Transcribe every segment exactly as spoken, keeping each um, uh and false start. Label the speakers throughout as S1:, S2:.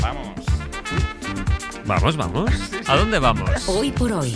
S1: Vamos.
S2: Vamos, vamos. Sí, sí. ¿A dónde vamos?
S3: Hoy por hoy.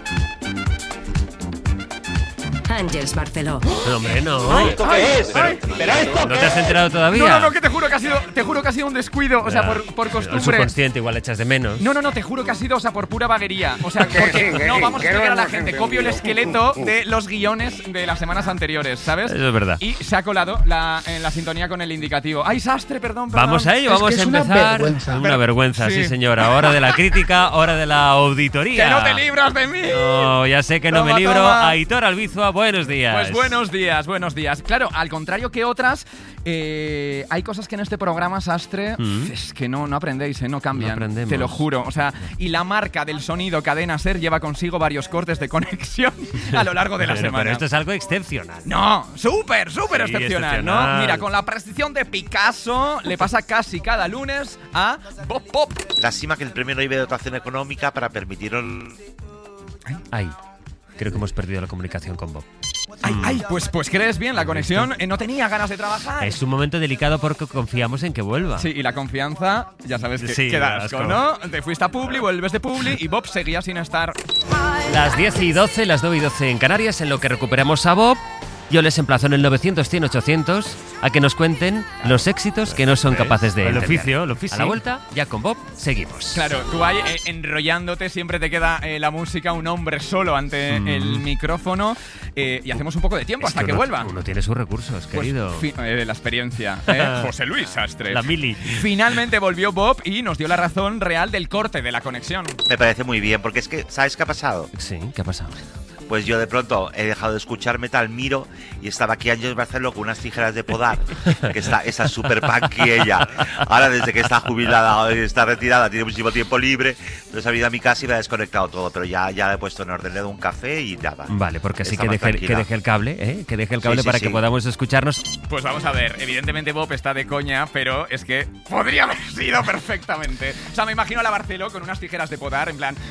S3: Ángels Barceló.
S2: No, hombre, no.
S1: ¿Esto qué es? Pero, pero esto
S2: ¿No te has enterado todavía?
S1: No, no, no, que te juro que ha sido, te juro que ha sido un descuido, o sea, por, por costumbre.
S2: El subconsciente igual echas de menos.
S1: No, no, no, te juro que ha sido, o sea, por pura vaguería. O sea, porque no, vamos a explicar a la gente. Copio el esqueleto de los guiones de las semanas anteriores, ¿sabes?
S2: Eso es verdad.
S1: Y se ha colado la, en la sintonía con el indicativo. ¡Ay, sastre, perdón, perdón!
S2: Vamos a ello, vamos
S4: es que
S2: a
S4: es una
S2: empezar.
S4: vergüenza.
S2: Una vergüenza, sí.
S1: Sí.
S2: señora. Hora de la crítica, hora de la auditoría.
S1: ¡Que no te libras de mí!
S2: No, ya sé que no
S1: Toma,
S2: me libro.
S1: toma.
S2: Aitor Albizua, buenos días.
S1: Pues buenos días, buenos días. Claro, al contrario que otras, eh, hay cosas que en este programa, Sastre,
S2: ¿Mm?
S1: es que no, no aprendéis, ¿eh? No cambian.
S2: No aprendemos.
S1: Te lo juro. O sea, y la marca del sonido Cadena Ser lleva consigo varios cortes de conexión a lo largo de la
S2: pero,
S1: semana.
S2: pero esto es algo excepcional.
S1: No, súper, súper
S2: Sí,
S1: excepcional, ¿no?
S2: excepcional.
S1: Mira, con la precisión de Picasso le pasa casi cada lunes a Bob Pop.
S5: Lástima que el premio no lleve dotación económica para permitir el...
S2: Ay, creo que hemos perdido la comunicación con Bob.
S1: Ay, ay, pues, pues crees bien, la conexión eh, no tenía ganas de trabajar.
S2: Es un momento delicado porque confiamos en que vuelva.
S1: Sí, y la confianza, ya sabes que,
S2: Sí,
S1: que da
S2: da
S1: asco,
S2: asco.
S1: ¿no? Te fuiste a Publi, vuelves de Publi y Bob seguía sin estar.
S2: Las diez y doce, las nueve y doce en Canarias, en lo que recuperamos a Bob. Yo les emplazo en el novecientos, cien, ochocientos a que nos cuenten los éxitos que no son capaces de
S4: El
S2: entender.
S4: oficio, el oficio.
S2: A la vuelta, ya con Bob, seguimos.
S1: Claro, tú ahí eh, enrollándote, siempre te queda eh, la música, un hombre solo ante
S2: Mm.
S1: el micrófono eh, y hacemos un poco de tiempo
S2: Es
S1: hasta
S2: que
S1: que
S2: uno,
S1: vuelva.
S2: Uno tiene sus recursos,
S1: Pues,
S2: querido.
S1: fi- eh, la experiencia. ¿eh? José Luis Sastre.
S2: La mili.
S1: Finalmente volvió Bob y nos dio la razón real del corte de la conexión.
S5: Me parece muy bien, porque es que, ¿sabes qué ha pasado?
S2: Sí, ¿qué ha pasado?
S5: Pues yo de pronto he dejado de escuchar metal, miro y estaba aquí Ángels Barceló con unas tijeras de podar, que está esa super punky ella. Ahora desde que está jubilada, está retirada, tiene muchísimo tiempo libre, entonces ha venido a mi casa y me ha desconectado todo, pero ya, ya le he puesto en orden, le he dado un café y nada.
S2: Vale, porque así
S5: Está
S2: que
S5: más
S2: deje, que
S5: tranquila.
S2: deje el cable, ¿eh? Que deje el cable
S5: Sí, sí,
S2: para
S5: sí.
S2: que podamos escucharnos.
S1: Pues vamos a ver, evidentemente Bob está de coña, pero es que podría haber sido perfectamente. O sea, me imagino a la Barceló con unas tijeras de podar, en plan.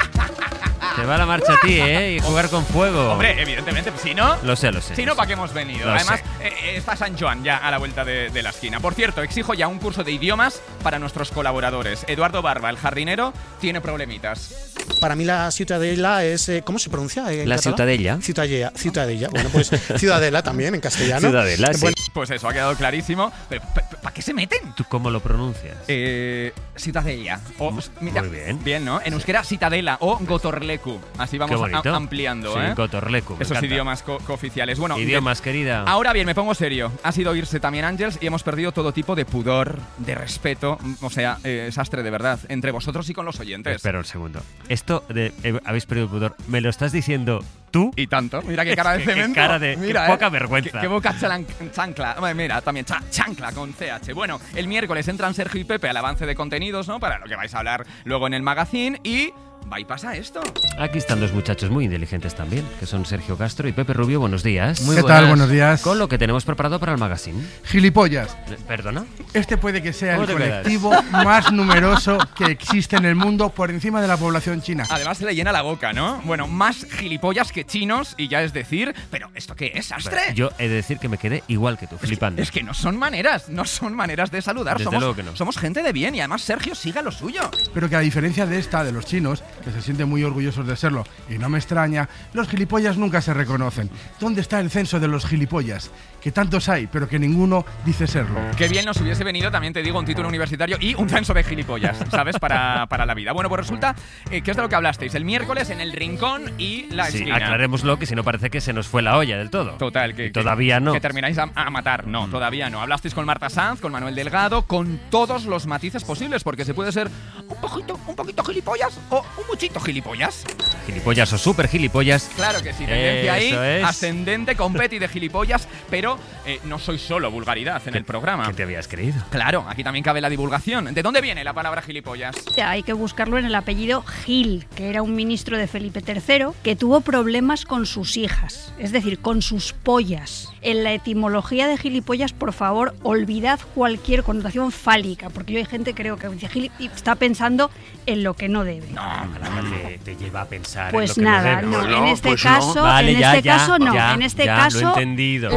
S2: Te va la marcha a ti, ¿eh? Y jugar con fuego.
S1: Hombre, evidentemente, si no.
S2: Lo sé, lo sé.
S1: Si no, ¿para qué hemos venido?
S2: Lo
S1: Además,
S2: sé.
S1: eh, eh, está San Joan ya a la vuelta de, de la esquina. Por cierto, exijo ya un curso de idiomas para nuestros colaboradores. Eduardo Barba, el jardinero, tiene problemitas.
S4: Para mí la Ciutadella es... eh, ¿Cómo se pronuncia en
S2: La
S4: catalán?
S2: Ciutadella.
S4: Ciutadella. Ciutadella. Bueno, pues Ciudadela también en castellano.
S2: Ciudadela, sí.
S4: Bueno,
S1: Pues eso, ha quedado clarísimo. Pero, ¿para qué se meten?
S2: ¿Tú cómo lo pronuncias?
S1: Eh, Ciutadella. O,
S2: Muy
S1: mira,
S2: bien.
S1: Bien, ¿no? En euskera, Citadela o Gotorleku. Así
S2: Qué
S1: vamos
S2: bonito.
S1: a- ampliando,
S2: Sí,
S1: ¿eh?
S2: Gotorleku, me
S1: Esos
S2: encanta.
S1: idiomas co- cooficiales. Bueno,
S2: Idiomas, querida.
S1: Ahora bien, me pongo serio. Ha sido irse también Ángels y hemos perdido todo tipo de pudor, de respeto. O sea, eh, Sastre, de verdad, entre vosotros y con los oyentes.
S2: Espera un segundo. Esto de eh, habéis perdido el pudor, ¿me lo estás diciendo tú?
S1: Y tanto. Mira qué cara de
S2: Qué- qué
S1: cemento.
S2: cara de-
S1: Mira,
S2: qué poca
S1: eh.
S2: vergüenza.
S1: Qué, qué boca chalan- chancla. Bueno, mira, también cha- chancla con C H. Bueno, el miércoles entran Sergio y Pepe al avance de contenidos, ¿no? Para lo que vais a hablar luego en el magazine y... Va y pasa esto.
S2: Aquí están dos muchachos muy inteligentes también, que son Sergio Castro y Pepe Rubio. Buenos días.
S6: Muy ¿Qué buenas. tal? Buenos días.
S2: Con lo que tenemos preparado para el magazine.
S6: Gilipollas.
S2: Eh, ¿Perdona?
S6: Este puede que sea
S2: ¿Cómo
S6: el
S2: te quedas?
S6: colectivo más numeroso que existe en el mundo por encima de la población china.
S1: Además se le llena la boca, ¿no? Bueno, más gilipollas que chinos y ya es decir... ¿Pero esto qué es, Sastre?
S2: Yo he de decir que me quedé igual que tú, flipando.
S1: Es que no son maneras, no son maneras de saludar.
S2: Desde
S1: somos,
S2: luego que no.
S1: somos gente de bien y además Sergio siga lo suyo.
S6: Pero que a diferencia de esta, de los chinos, que se sienten muy orgullosos de serlo, y no me extraña, los gilipollas nunca se reconocen. ¿Dónde está el censo de los gilipollas? Que tantos hay, pero que ninguno dice serlo.
S1: Qué bien nos hubiese venido, también te digo, un título universitario y un censo de gilipollas, ¿sabes? Para, para la vida. Bueno, pues resulta eh, que es de lo que hablasteis el miércoles en el Rincón y la
S2: Sí,
S1: esquina.
S2: aclarémoslo, que si no parece que se nos fue la olla del todo.
S1: Total, que,
S2: Y todavía
S1: que-
S2: no.
S1: Que termináis a, a matar. No, todavía no. Hablasteis con Marta Sanz, con Manuel Delgado, con todos los matices posibles, porque se puede ser un poquito, un poquito gilipollas o un muchito gilipollas.
S2: Gilipollas o super gilipollas.
S1: Claro que sí, tendencia ahí,
S2: Eso es.
S1: ascendente, competi de gilipollas, pero eh, no soy solo vulgaridad en el programa.
S2: ¿Qué te habías creído?
S1: Claro, aquí también cabe la divulgación. ¿De dónde viene la palabra gilipollas?
S7: Hay que buscarlo en el apellido Gil, que era un ministro de Felipe tercero que tuvo problemas con sus hijas, es decir, con sus pollas. En la etimología de gilipollas, por favor, olvidad cualquier connotación fálica, porque yo hay gente creo que dice gili y está pensando en lo que no debe.
S2: No, palabra te, te lleva a pensar
S7: Pues
S2: en lo que
S7: nada,
S2: no
S7: no,
S2: debe.
S7: en este
S8: pues
S7: caso,
S2: Vale,
S7: en
S2: ya,
S7: este
S2: ya,
S7: caso no,
S2: ya,
S7: en este
S2: ya,
S7: caso
S2: lo he entendido.
S8: Pollo,
S7: las,
S8: pollo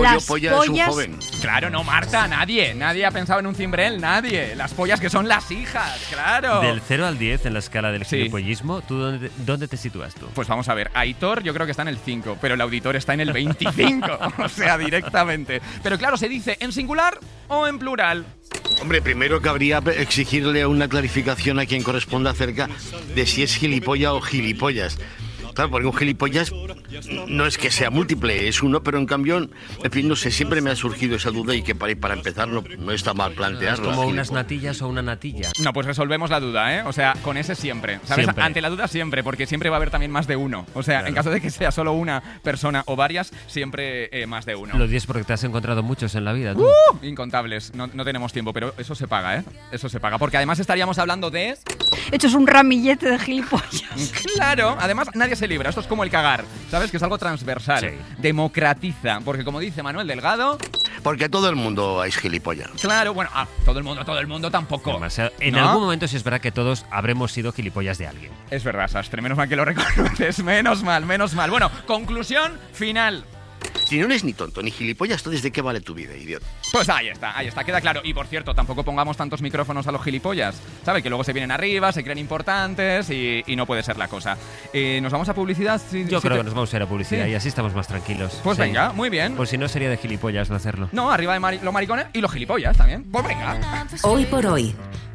S7: pollas.
S8: joven.
S1: Claro, no, Marta, nadie. Nadie ha pensado en un cimbrel, nadie. Las pollas que son las hijas, claro.
S2: Del cero al diez en la escala del
S1: Sí.
S2: gilipollismo, ¿tú dónde, dónde te sitúas tú?
S1: Pues vamos a ver, Aitor yo creo que está en el cinco, pero el auditor está en el veinticinco, o sea, directamente. Pero claro, ¿se dice en singular o en plural?
S8: Hombre, primero cabría exigirle una clarificación a quien corresponda acerca de si es gilipollas o gilipollas. Claro, porque un gilipollas no es que sea múltiple, es uno, pero en cambio, en fin, no sé, siempre me ha surgido esa duda y que para, para empezar no, no está mal
S2: ¿Es
S8: plantearlo.
S2: como unas natillas o una natilla?
S1: No, pues resolvemos la duda, ¿eh? O sea, con ese siempre. ¿Sabes?
S2: Siempre.
S1: Ante la duda siempre, porque siempre va a haber también más de uno. O sea,
S2: Claro.
S1: en caso de que sea solo una persona o varias, siempre eh, más de uno.
S2: Lo dices porque te has encontrado muchos en la vida, tú.
S1: ¡Uh! Incontables. No, no tenemos tiempo, pero eso se paga, ¿eh? Eso se paga. Porque además estaríamos hablando de...
S7: Esto es un ramillete de gilipollas.
S1: Claro, además nadie se libra. Esto es como el cagar, ¿sabes? Que es algo transversal.
S2: Sí.
S1: Democratiza. Porque como dice Manuel Delgado...
S8: Porque todo el mundo es gilipollas.
S1: Claro, bueno, ah, todo el mundo, todo el mundo tampoco.
S2: Demasiado- En
S1: ¿No?
S2: algún momento sí es verdad que todos habremos sido gilipollas de alguien.
S1: Es verdad, Sastre, menos mal que lo reconoces, menos mal, menos mal. Bueno, conclusión final.
S8: Si no eres ni tonto ni gilipollas, entonces ¿de qué vale tu vida, idiota?
S1: Pues ahí está, ahí está, queda claro. Y por cierto, tampoco pongamos tantos micrófonos a los gilipollas, ¿sabes? Que luego se vienen arriba, se creen importantes y, y no puede ser la cosa. Eh, ¿Nos vamos a publicidad? Si-
S2: Yo
S1: si
S2: creo
S1: te-
S2: que nos vamos a ir a publicidad
S1: Sí.
S2: y así estamos más tranquilos.
S1: Pues
S2: Sí.
S1: venga, muy bien.
S2: Pues si no sería de gilipollas no hacerlo.
S1: No, arriba de mari- los maricones y los gilipollas también. Pues venga.
S3: Hoy por hoy.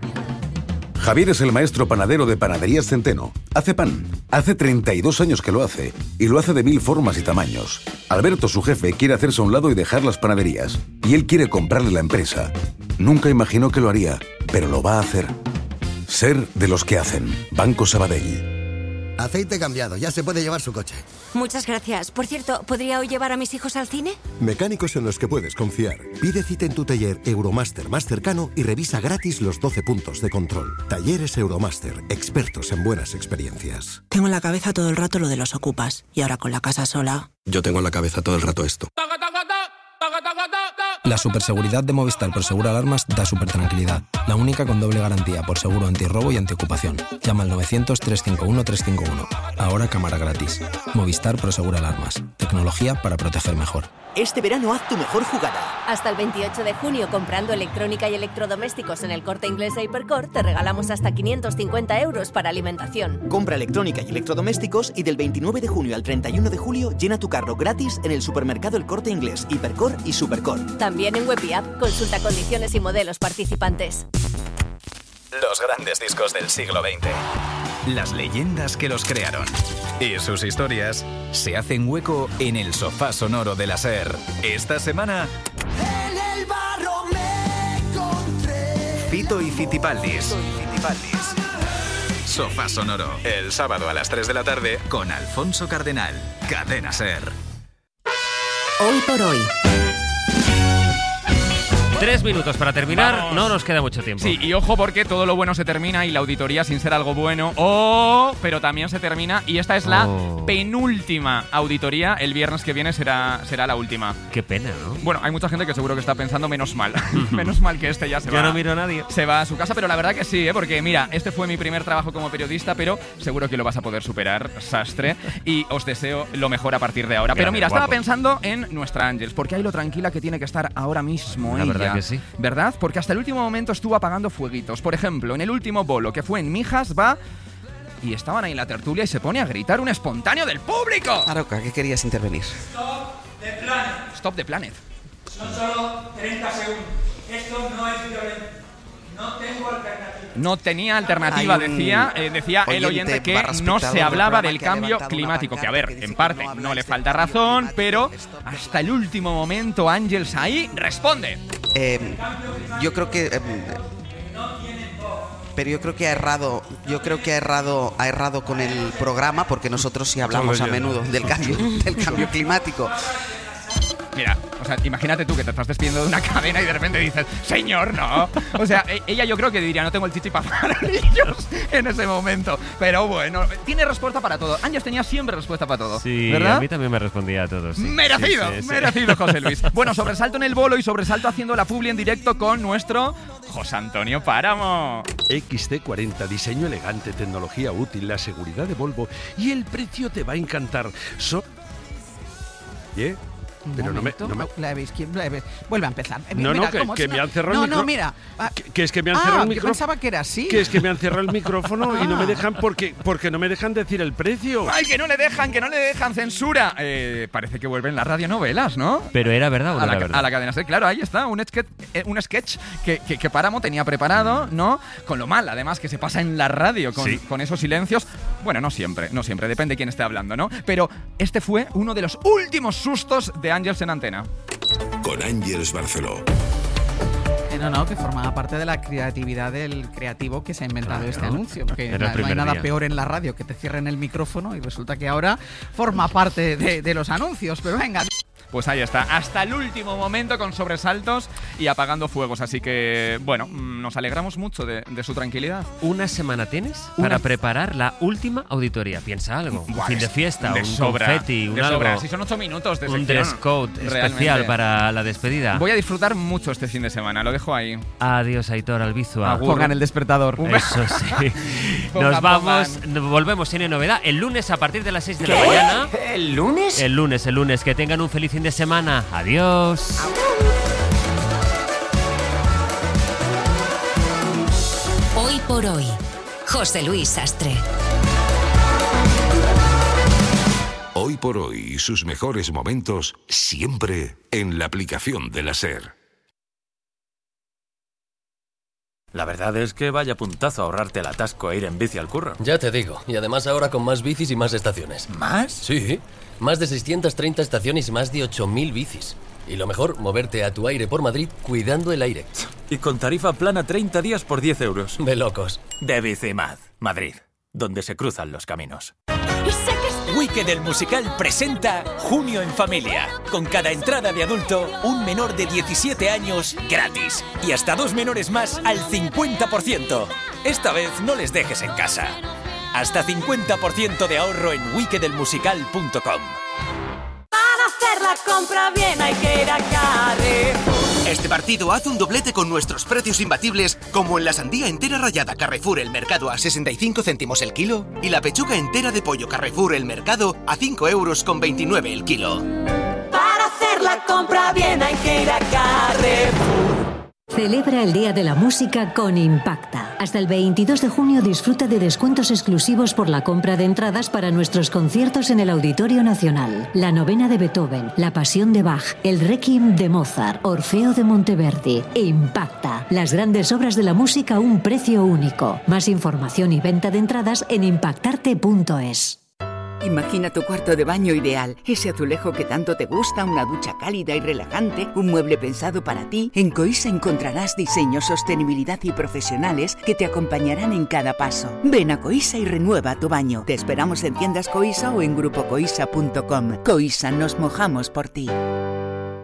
S9: Javier es el maestro panadero de Panaderías Centeno. Hace pan. Hace treinta y dos años que lo hace. Y lo hace de mil formas y tamaños. Alberto, su jefe, quiere hacerse a un lado y dejar las panaderías. Y él quiere comprarle la empresa. Nunca imaginó que lo haría, pero lo va a hacer. Ser de los que hacen. Banco Sabadell.
S10: Aceite cambiado, ya se puede llevar su coche.
S11: Muchas gracias. Por cierto, ¿podría hoy llevar a mis hijos al cine?
S10: Mecánicos en los que puedes confiar. Pide cita en tu taller Euromaster más cercano y revisa gratis los doce puntos de control. Talleres Euromaster, expertos en buenas experiencias.
S12: Tengo en la cabeza todo el rato lo de los ocupas. Y ahora con la casa sola...
S10: Yo tengo en la cabeza todo el rato esto. La superseguridad de Movistar por Seguro Alarmas da super tranquilidad. La única con doble garantía por seguro antirrobo y antiocupación. Llama al novecientos, trescientos cincuenta y uno, trescientos cincuenta y uno. Ahora cámara gratis. Movistar por Seguro Alarmas. Tecnología para proteger mejor.
S13: Este verano haz tu mejor jugada.
S11: Hasta el veintiocho de junio, comprando electrónica y electrodomésticos en el Corte Inglés e Hipercor, te regalamos hasta quinientos cincuenta euros para alimentación.
S13: Compra electrónica y electrodomésticos y del veintinueve de junio al treinta y uno de julio llena tu carro gratis en el supermercado El Corte Inglés, Hipercor y Supercor.
S11: También en Web y App, consulta condiciones y modelos participantes.
S14: Los grandes discos del siglo veinte. Las leyendas que los crearon. Y sus historias se hacen hueco en el sofá sonoro de la SER. Esta semana...
S15: En el barro me encontré.
S14: Fito y Fitipaldis. Sofá sonoro. El sábado a las tres de la tarde con Alfonso Cardenal. Cadena SER.
S3: Hoy por hoy.
S2: Tres minutos para terminar,
S1: Vamos.
S2: no nos queda mucho tiempo.
S1: Sí, y ojo porque todo lo bueno se termina y la auditoría sin ser algo bueno. ¡Oh! Pero también se termina y esta es la
S2: Oh.
S1: penúltima auditoría. El viernes que viene será, será la última.
S2: Qué pena, ¿no?
S1: Bueno, hay mucha gente que seguro que está pensando menos mal. menos mal que este ya se
S2: Yo
S1: va.
S2: no miro a nadie.
S1: Se va a su casa, pero la verdad que sí, ¿eh? Porque mira, este fue mi primer trabajo como periodista, pero seguro que lo vas a poder superar, Sastre. Y os deseo lo mejor a partir de ahora. Pero
S2: Grande,
S1: mira, estaba
S2: guapo.
S1: pensando en nuestra Ángels, porque hay lo tranquila que tiene que estar ahora mismo
S2: La
S1: ella.
S2: verdad que sí.
S1: ¿Verdad? Porque hasta el último momento estuvo apagando fueguitos. Por ejemplo, en el último bolo, que fue en Mijas, va... Y estaban ahí en la tertulia y se pone a gritar un espontáneo del público.
S16: Aroca, ¿qué querías intervenir?
S17: Stop the planet.
S1: Stop the planet.
S17: Son solo treinta segundos. Esto no es violento. No tengo alternativa.
S1: No tenía alternativa,
S16: Hay un
S1: decía, eh, decía el
S16: oyente
S1: oyente que
S16: barra
S1: no
S16: espectador
S1: se
S16: del
S1: hablaba
S16: programa
S1: del
S16: que ha
S1: cambio
S16: levantado una
S1: climático, que a
S16: pancarta
S1: ver,
S16: que
S1: en
S16: dice
S1: parte
S16: que no habla
S1: no le
S16: este
S1: falta
S16: cambio
S1: razón,
S16: climático,
S1: pero
S16: stop.
S1: hasta el último momento Ángels ahí responde.
S16: Eh, yo creo que... eh, pero yo creo que ha errado, yo creo que ha errado, ha errado con el programa, porque nosotros sí hablamos
S1: Solo
S16: a
S1: yo.
S16: menudo del cambio, del cambio climático.
S1: Mira, o sea, imagínate tú que te estás despidiendo de una cadena y de repente dices, señor, no. O sea, e- ella yo creo que diría, no tengo el chichi para farolillos en ese momento. Pero bueno, tiene respuesta para todo. Ángels tenía siempre respuesta para todo.
S2: Sí,
S1: ¿verdad?
S2: a mí también me respondía a todos. Sí.
S1: Merecido,
S2: Sí, sí, sí.
S1: merecido, José Luis. Bueno, sobresalto en el bolo y sobresalto haciendo la publi en directo con nuestro José Antonio Páramo.
S18: X C cuarenta, diseño elegante, tecnología útil, la seguridad de Volvo y el precio te va a encantar. So- ¿Eh? Pero no me, no me...
S19: La habéis- la habéis- Vuelve a empezar.
S18: No,
S19: Mira,
S18: no, que,
S19: ¿cómo
S18: que
S19: se
S18: me
S19: llama?
S18: han cerrado
S19: No,
S18: el micrófono.
S19: no, mira. Ah,
S18: Que, que es que me han
S19: ah,
S18: cerrado el
S19: yo
S18: micrófono.
S19: pensaba que era así.
S18: Que es que me han cerrado el micrófono y no me
S19: Ah.
S18: dejan porque, porque no me dejan decir el precio.
S1: ¡Ay, que no le dejan, que no le dejan! ¡Censura! Eh, parece que vuelven las radionovelas, ¿no?
S2: Pero era verdad o no
S1: a la,
S2: era verdad.
S1: a la cadena SER, claro, ahí está, un sketch, eh, un sketch que, que, que Páramo tenía preparado, ¿no? Con lo mal, además, que se pasa en la radio, con,
S18: Sí.
S1: con esos silencios. Bueno, no siempre, no siempre, depende de quién esté hablando, ¿no? Pero este fue uno de los últimos sustos de Ángels en antena.
S20: Con Ángels Barceló.
S19: Eh, No, no, que formaba parte de la creatividad del creativo que se ha inventado
S2: Claro.
S19: este anuncio. Porque
S2: Era el
S19: na- no hay
S2: primer
S19: nada
S2: día.
S19: peor en la radio que te cierren el micrófono y resulta que ahora forma parte de, de los anuncios. Pero venga.
S1: Pues ahí está, hasta el último momento con sobresaltos y apagando fuegos. Así que, bueno, mm, nos alegramos mucho de, de su tranquilidad.
S2: ¿Una semana tienes
S1: Una-
S2: para preparar la última auditoría? Piensa algo. Un
S1: Buah,
S2: fin de
S1: es-
S2: fiesta,
S1: de
S2: un
S1: sobra,
S2: confeti, un
S1: de sobra.
S2: algo.
S1: Si son ocho minutos de
S2: un
S1: sección,
S2: dress code especial
S1: realmente.
S2: para la despedida.
S1: Voy a disfrutar mucho este fin de semana, lo dejo ahí.
S2: Adiós, Aitor Albizua.
S1: Agur. Pongan el
S19: despertador.
S2: Eso sí.
S1: Pongan,
S2: Nos vamos, volvemos sin novedad el lunes a partir de las seis de la mañana.
S3: ¿El lunes?
S2: El lunes, el lunes. Que tengan un feliz fin de semana. Adiós.
S3: Hoy por hoy, José Luis Sastre.
S20: Hoy por hoy y sus mejores momentos siempre en la aplicación de la SER.
S21: La verdad es que vaya puntazo ahorrarte el atasco e ir en bici al curro.
S22: Ya te digo, y además ahora con más bicis y más estaciones.
S21: ¿Más?
S22: Sí, más de seiscientas treinta estaciones y más de ocho mil bicis. Y lo mejor, moverte a tu aire por Madrid cuidando el aire.
S21: Y con tarifa plana treinta días por diez euros.
S22: De locos.
S21: De Bicimad, Madrid, donde se cruzan los caminos.
S23: Wicked el musical presenta Junio en Familia. Con cada entrada de adulto, un menor de diecisiete años gratis. Y hasta dos menores más al cincuenta por ciento. Esta vez no les dejes en casa. Hasta cincuenta por ciento de ahorro en wicked el musical punto com.
S15: Para hacer la compra bien hay que ir a Carrefour.
S24: Este partido haz un doblete con nuestros precios imbatibles, como en la sandía entera rallada Carrefour El Mercado a sesenta y cinco céntimos el kilo y la pechuga entera de pollo Carrefour El Mercado a cinco euros con veintinueve el kilo.
S15: Para hacer la compra bien hay que ir a Carrefour.
S25: Celebra el Día de la Música con Impacta. Hasta el veintidós de junio disfruta de descuentos exclusivos por la compra de entradas para nuestros conciertos en el Auditorio Nacional. La Novena de Beethoven, La Pasión de Bach, el Requiem de Mozart, Orfeo de Monteverdi. Impacta. Las grandes obras de la música a un precio único. Más información y venta de entradas en impactarte punto es.
S26: Imagina tu cuarto de baño ideal, ese azulejo que tanto te gusta, una ducha cálida y relajante, un mueble pensado para ti. En Coisa encontrarás diseños, sostenibilidad y profesionales que te acompañarán en cada paso. Ven a Coisa y renueva tu baño. Te esperamos en tiendas Coisa o en grupo coisa punto com. Coisa, nos mojamos por ti.